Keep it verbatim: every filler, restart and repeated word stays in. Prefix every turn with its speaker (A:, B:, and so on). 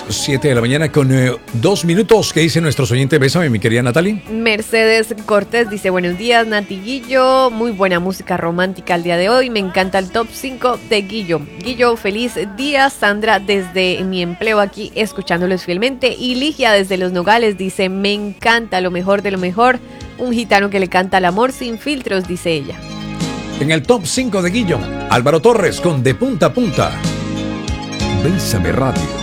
A: siete de la mañana con eh, dos minutos. ¿Qué dice nuestros oyentes? Bésame, mi querida Natalie.
B: Mercedes Cortés dice, buenos días, Nati Guillo. Muy buena música romántica el día de hoy. Me encanta el top cinco de Guillo. Guillo, feliz día. Sandra, desde mi empleo aquí, escuchándolos fielmente. Y Ligia, desde Los Nogales, dice, me encanta lo mejor de lo mejor. Un gitano que le canta al amor sin filtros, dice ella.
A: En el top cinco de Guillo, Álvaro Torres con De Punta a Punta. Bésame Radio.